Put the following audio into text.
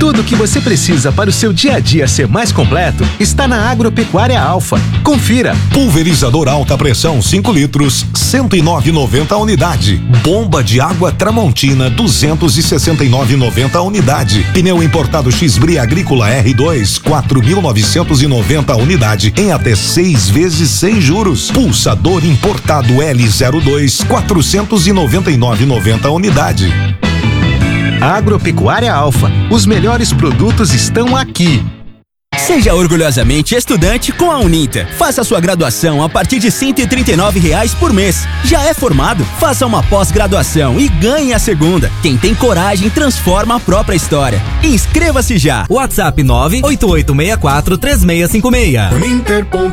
Tudo o que você precisa para o seu dia a dia ser mais completo está na Agropecuária Alfa. Confira. Pulverizador alta pressão 5 litros, 109,90 a unidade. Bomba de água Tramontina, 269,90 a unidade. Pneu importado X-Bri Agrícola R2, 4.990 a unidade, em até 6 vezes sem juros. Pulsador importado L02, 499,90 a unidade. Agropecuária Alfa. Os melhores produtos estão aqui. Seja orgulhosamente estudante com a Uninter. Faça sua graduação a partir de R$ 139 por mês. Já é formado? Faça uma pós-graduação e ganhe a segunda. Quem tem coragem transforma a própria história. Inscreva-se já. WhatsApp 988643656. Uninter.br